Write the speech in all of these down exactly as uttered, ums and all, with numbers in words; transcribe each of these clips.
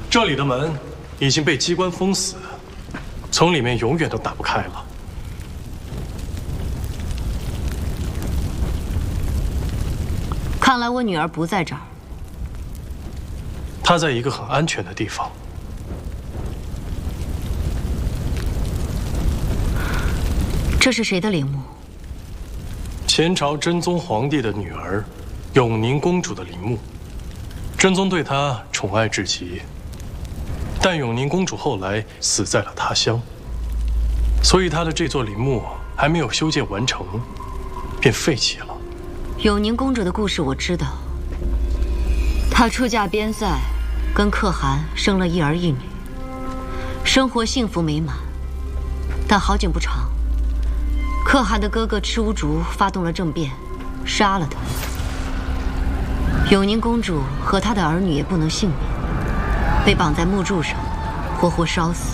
这里的门已经被机关封死，从里面永远都打不开了。 看来我女儿不在这儿。 她在一个很安全的地方。 这是谁的陵墓？ 前朝真宗皇帝的女儿，永宁公主的陵墓。真宗对她宠爱至极，但永宁公主后来死在了他乡，所以她的这座陵墓还没有修建完成，便废弃了。 永宁公主的故事我知道，她出嫁边塞，跟可汗生了一儿一女，生活幸福美满。但好景不长，可汗的哥哥赤乌竹发动了政变，杀了他。永宁公主和她的儿女也不能幸免，被绑在木柱上，活活烧死。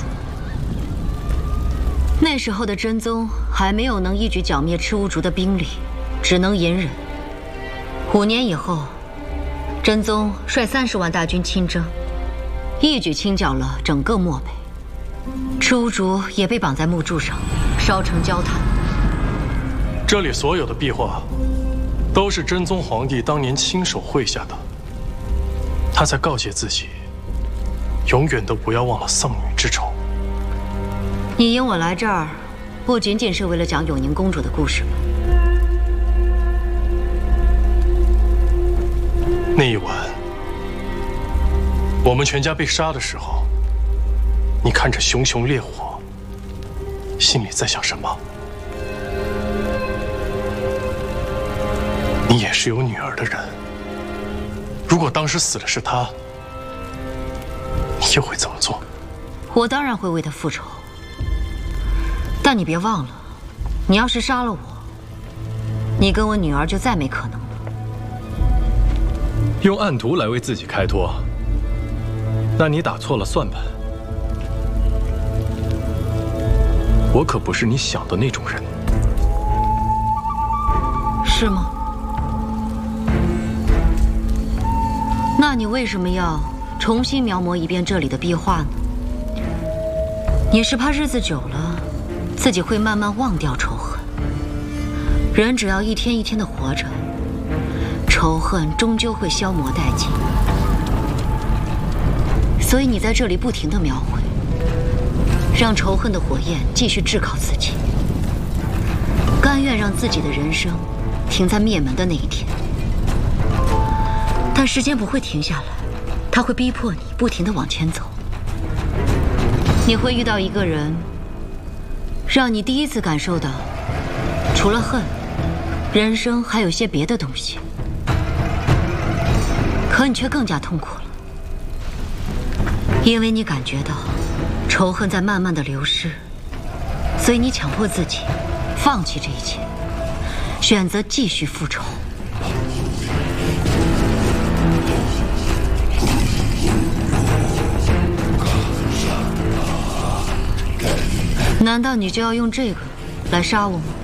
那时候的真宗还没有能一举剿灭赤乌竹的兵力，只能隐忍。五年以后，真宗率三十万大军亲征，一举清剿了整个漠北。赤乌竹也被绑在木柱上，烧成焦炭。 这里所有的壁画，都是真宗皇帝当年亲手绘下的。他在告诫自己，永远都不要忘了丧女之仇。 你引我来这儿，不仅仅是为了讲永宁公主的故事吧？ 那一晚，我们全家被杀的时候，你看着熊熊烈火，心里在想什么？你也是有女儿的人，如果当时死的是她，你又会怎么做？ 我当然会为她复仇，但你别忘了，你要是杀了我，你跟我女儿就再没可能了。 用暗图来为自己开脱，那你打错了算盘。我可不是你想的那种人。 是吗？那你为什么要重新描摹一遍这里的壁画呢？你是怕日子久了，自己会慢慢忘掉仇恨。人只要一天一天的活着，仇恨终究会消磨殆尽。所以你在这里不停地描绘，让仇恨的火焰继续炙烤自己，甘愿让自己的人生停在灭门的那一天。但时间不会停下来，它会逼迫你不停地往前走。你会遇到一个人，让你第一次感受到，除了恨，人生还有些别的东西。可你却更加痛苦了，因为你感觉到仇恨在慢慢的流失，所以你强迫自己放弃这一切，选择继续复仇。难道你就要用这个来杀我吗？